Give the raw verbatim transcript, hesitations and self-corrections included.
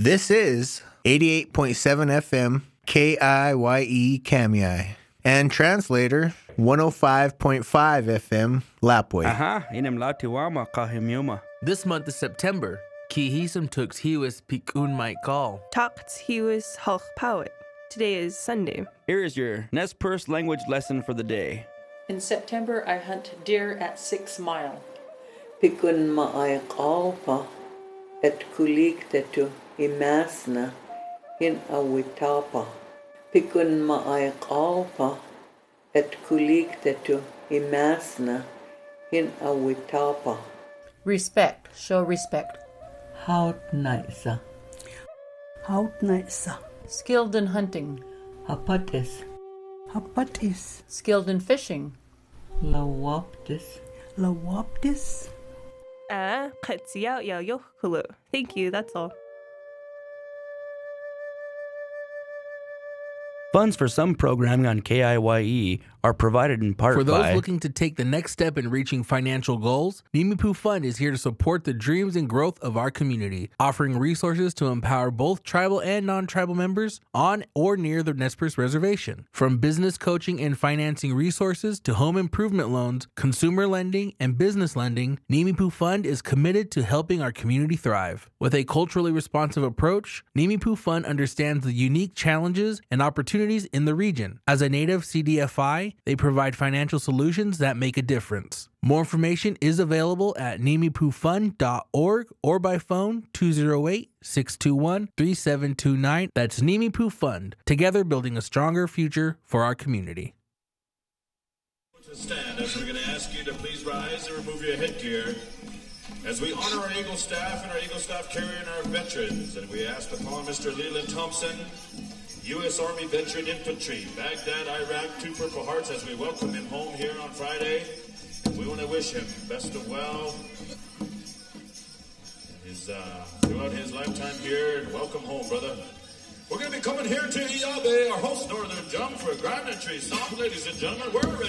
This is eighty-eight point seven F M K I Y E Kamiai and translator one oh five point five F M Lapwai. Aha, inem latiwama kahimyuma. This month is September. Kihisum tux hiwis pikun might call. Talks hiwis halch powit. Today is Sunday. Here is your Nez Perce language lesson for the day. In September, I hunt deer at Six Mile. Pikun ma'ay kalpa et kuliktetu imasna in awitapa. Pikun ma'ay kalpa et kuliktetu imasna in awitapa. Respect. Show respect. Haut naisa. Haut naisa. Skilled in hunting. Hapatis. Hapatis. Skilled in fishing. Lawaptis. Lawaptis. Ah, katsiya ya yohulu. Thank you, that's all. Funds for some programming on K I Y E are provided in part For those by... looking to take the next step in reaching financial goals, Nimipu Fund is here to support the dreams and growth of our community, offering resources to empower both tribal and non-tribal members on or near the Nez Perce Reservation. From business coaching and financing resources to home improvement loans, consumer lending, and business lending, Nimipu Fund is committed to helping our community thrive. With a culturally responsive approach, Nimipu Fund understands the unique challenges and opportunities in the region. As a native C D F I, they provide financial solutions that make a difference. More information is available at nimipu fund dot org or by phone two oh eight, six two one, three seven two nine. That's Nimipu Fund, together building a stronger future for our community. To stand as we're going to ask you to please rise and remove your headgear as we honor our Eagle staff and our Eagle staff carrying our veterans. And we ask upon Mister Leland Thompson, U S Army Veteran Infantry, Baghdad, Iraq, two Purple Hearts, as we welcome him home here on Friday. We want to wish him best of well his, uh, throughout his lifetime here, and welcome home, brother. We're going to be coming here to Iabe, our host, Northern Jump, for a grand entry stop, ladies and gentlemen. We're ready.